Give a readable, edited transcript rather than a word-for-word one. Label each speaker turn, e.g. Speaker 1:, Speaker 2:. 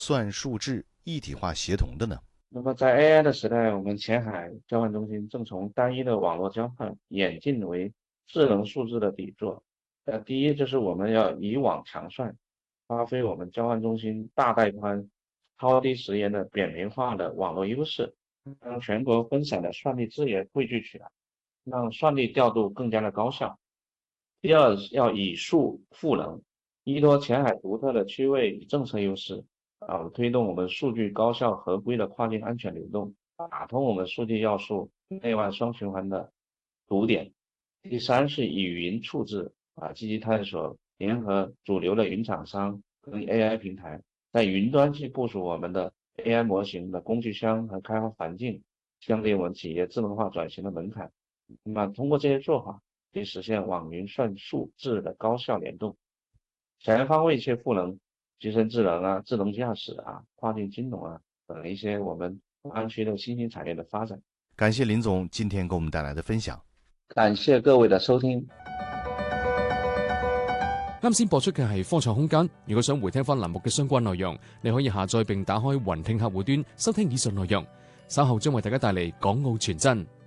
Speaker 1: 算术质一体化协同的呢？
Speaker 2: 那么在 AI 的时代，我们前海交换中心正从单一的网络交换演进为智能数字的底座。第一就是我们要以网强算，发挥我们交换中心大带宽、超低时延的扁平化的网络优势，让全国分散的算力资源汇聚起来，让算力调度更加的高效。第二，要以数赋能，依托前海独特的区位与政策优势，推动我们数据高效合规的跨境安全流动，打通我们数据要素内外双循环的堵点。第三是以云处置，积极探索联合主流的云厂商跟 AI 平台，在云端去部署我们的 AI 模型的工具箱和开发环境，降低我们企业智能化转型的门槛。那么通过这些做法，可以实现网云算数质的高效联动，全方位去赋能，集成智能智能驾驶跨境金融等一些我们大湾区的新兴产业的發展。
Speaker 1: 感謝林總今天給我們帶來的分享。
Speaker 2: 感謝各位的收聽。
Speaker 3: 啱先播出嘅係科創空間，如果想回聽翻欄目嘅相關內容，你可以下載並打開雲聽客戶端收聽以上內容。稍後將為大家帶嚟港澳傳真。